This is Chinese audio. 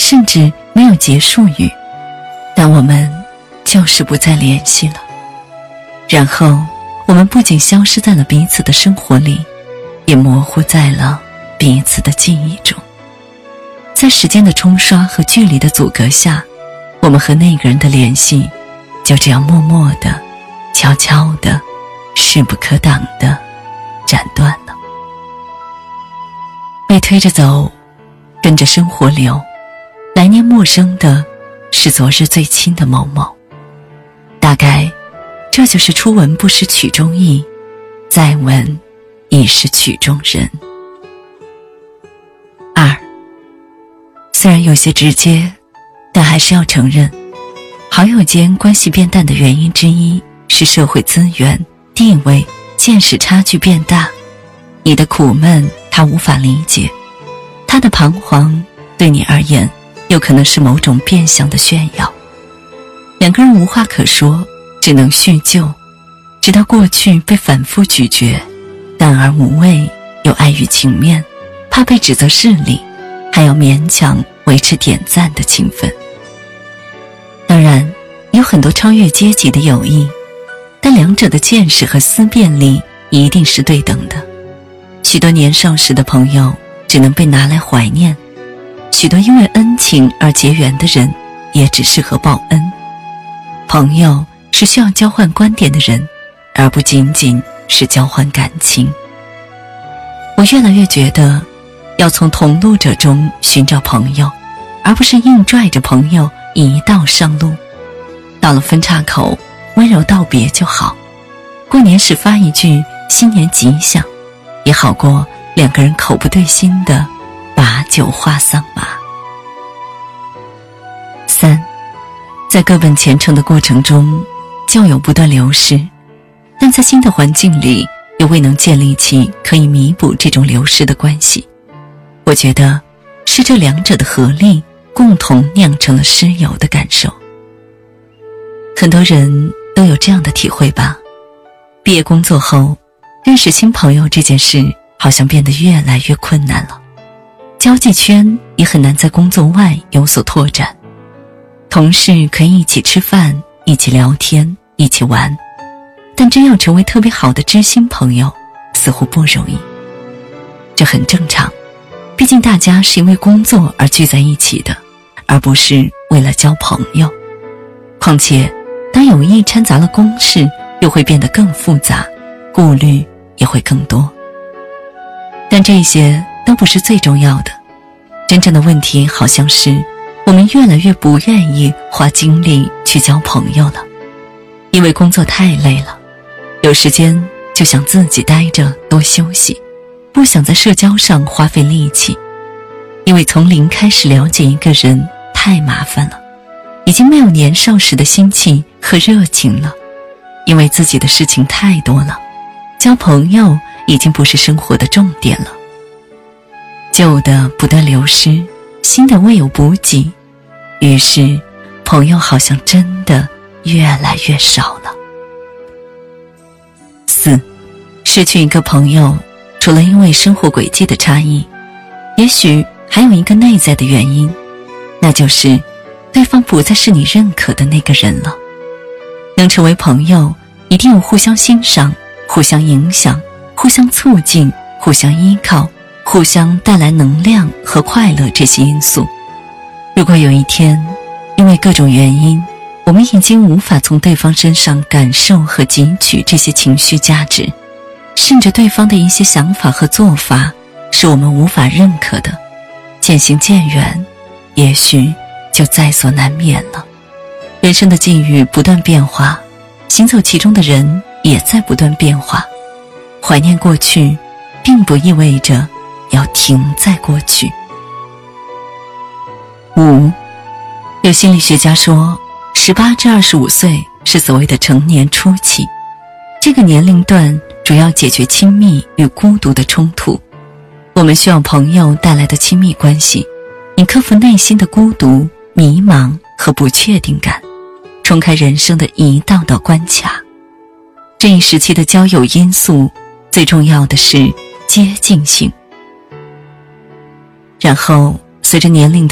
甚至没有结束语，但我们就是不再联系了。然后我们不仅消失在了彼此的生活里，也模糊在了彼此的记忆中。在时间的冲刷和距离的阻隔下，我们和那个人的联系就这样默默地、悄悄地、势不可挡地斩断了。被推着走，跟着生活流，来年陌生的是昨日最亲的某某。大概这就是初闻不识曲中意，再闻已是曲中人。2，虽然有些直接，但还是要承认，好友间关系变淡的原因之一是社会资源、地位、见识差距变大。你的苦闷他无法理解，他的彷徨对你而言有可能是某种变相的炫耀。两个人无话可说，只能叙旧，直到过去被反复咀嚼，淡而无味，又碍于情面，怕被指责势利，还要勉强维持点赞的情分。当然有很多超越阶级的友谊，但两者的见识和思辨力一定是对等的。许多年少时的朋友只能被拿来怀念，许多因为恩情而结缘的人也只适合报恩。朋友是需要交换观点的人，而不仅仅是交换感情。我越来越觉得要从同路者中寻找朋友，而不是硬拽着朋友一道上路。到了分岔口，温柔道别就好。过年时发一句新年吉祥，也好过两个人口不对心的把酒话桑麻。3，在各奔前程的过程中，旧友不断流失，但在新的环境里又未能建立起可以弥补这种流失的关系。我觉得是这两者的合力共同酿成了失友的感受。很多人都有这样的体会吧，毕业工作后，认识新朋友这件事好像变得越来越困难了，交际圈也很难在工作外有所拓展。同事可以一起吃饭，一起聊天，一起玩，但真要成为特别好的知心朋友，似乎不容易。这很正常，毕竟大家是因为工作而聚在一起的，而不是为了交朋友。况且当友谊掺杂了公事，又会变得更复杂，顾虑也会更多。但这些都不是最重要的，真正的问题好像是我们越来越不愿意花精力去交朋友了，因为工作太累了，有时间就想自己待着多休息，不想在社交上花费力气。因为从零开始了解一个人太麻烦了，已经没有年少时的心气和热情了。因为自己的事情太多了，交朋友已经不是生活的重点了。旧的不断流失，新的未有补给，于是朋友好像真的越来越少了。4，失去一个朋友，除了因为生活轨迹的差异，也许还有一个内在的原因，那就是对方不再是你认可的那个人了。能成为朋友，一定有互相欣赏、互相影响、互相促进、互相依靠、互相带来能量和快乐这些因素。如果有一天，因为各种原因，我们已经无法从对方身上感受和汲取这些情绪价值，甚至对方的一些想法和做法是我们无法认可的，渐行渐远，也许就在所难免了。人生的境遇不断变化，行走其中的人也在不断变化。怀念过去，并不意味着要停在过去。5，有心理学家说，18至25岁是所谓的成年初期，这个年龄段主要解决亲密与孤独的冲突。我们需要朋友带来的亲密关系，以克服内心的孤独、迷茫和不确定感，冲开人生的一道道关卡。这一时期的交友因素，最重要的是接近性。然后随着年龄的